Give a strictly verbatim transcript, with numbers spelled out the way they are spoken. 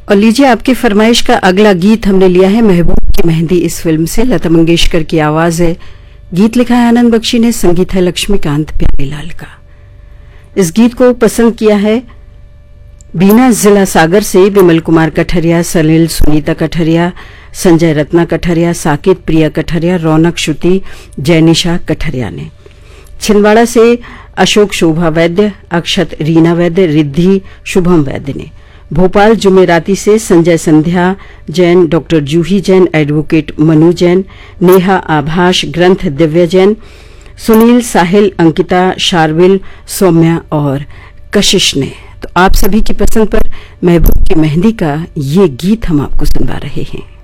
और लीजिए आपकी फरमाइश का अगला गीत हमने लिया है महबूब की मेहंदी इस फिल्म से। लता मंगेशकर की आवाज है, गीत लिखा है आनंद बख्शी ने, संगीत है लक्ष्मीकांत प्यारेलाल का। इस गीत को पसंद किया है बीना जिला सागर से विमल कुमार कठरिया, सलील सुनीता कठरिया, संजय रत्ना कठरिया, साकेत प्रिया कठरिया, रौनक श्रुति, जैनिशा कठरिया ने। छिंदवाड़ा से अशोक शोभा वैद्य, अक्षत रीना वैद्य, रिद्धि शुभम वैद्य ने। भोपाल जुमेराती से संजय संध्या जैन, डॉक्टर जूही जैन, एडवोकेट मनु जैन, नेहा आभाष, ग्रंथ दिव्य जैन, सुनील साहिल, अंकिता, शार्विल, सौम्या और कशिश ने। तो आप सभी की पसंद पर महबूब की मेहंदी का ये गीत हम आपको सुनवा रहे हैं।